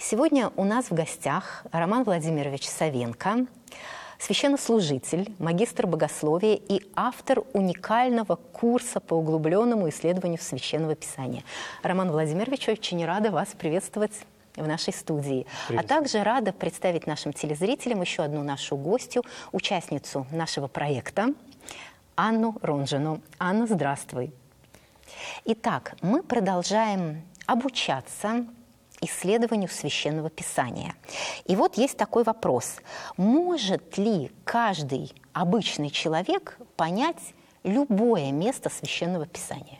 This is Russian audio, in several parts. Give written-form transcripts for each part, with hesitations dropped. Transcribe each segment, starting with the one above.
Сегодня у нас в гостях Роман Владимирович Савенко, священнослужитель, магистр богословия и автор уникального курса по углубленному исследованию Священного Писания. Роман Владимирович, очень рада вас приветствовать в нашей студии. А также рада представить нашим телезрителям еще одну нашу гостью, участницу нашего проекта, Анну Ронжину. Анна, здравствуй. Итак, мы продолжаем обучаться исследованию Священного Писания. И вот есть такой вопрос. Может ли каждый обычный человек понять любое место Священного Писания?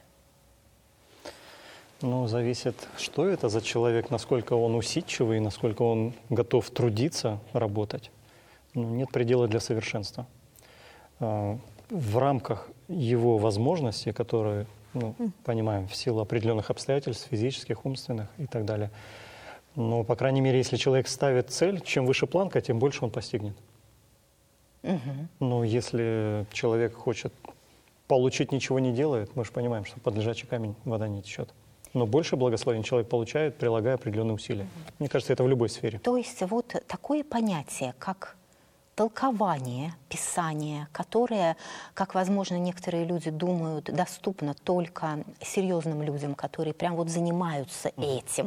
Ну, зависит, что это за человек, насколько он усидчивый, насколько он готов трудиться, работать. Нет предела для совершенства. В рамках его возможностей, которые, понимаем, в силу определенных обстоятельств, физических, умственных и так далее. Но, по крайней мере, если человек ставит цель, чем выше планка, тем больше он постигнет. Но если человек хочет получить, ничего не делает, мы же понимаем, что под лежачий камень вода не течет. Но больше благословения человек получает, прилагая определенные усилия. Мне кажется, это в любой сфере. То есть вот такое понятие, как толкование Писания, которое, как, возможно, некоторые люди думают, доступно только серьезным людям, которые прям вот занимаются этим.